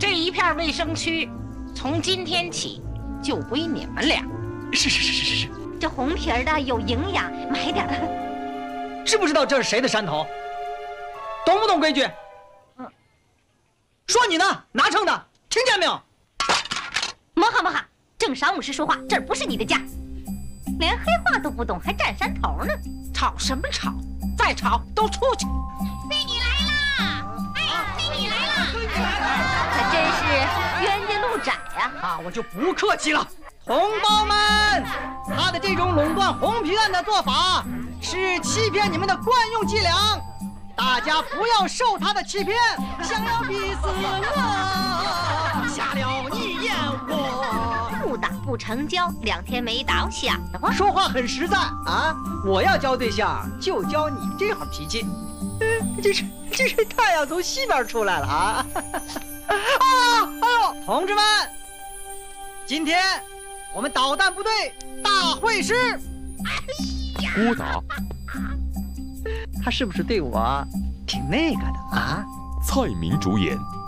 这一片卫生区，从今天起就归你们俩。 是。 这红皮儿的有营养，买点儿。 知不知道这是谁的山头？懂不懂规矩？说你呢，拿秤的，听见没有？ 莫哈，正晌午时说话，这儿不是你的家。连黑话都不懂，还占山头呢？ 吵什么吵？再吵都出去！ 美女来啦！美女来啦！可真是冤家路窄呀！ 啊，我就不客气了。同胞们，他的这种垄断红皮案的做法是欺骗你们的惯用伎俩，大家不要受他的欺骗，想要逼死我，瞎了你眼我。 不打不成交，2天没打，我想的慌。 说话很实在啊！我要交对象，就交你这号脾气。这是太阳从西边出来了啊！哎呦，同志们，今天我们导弹部队大会师。 郭达， 他是不是对我挺那个的啊？ 蔡明主演。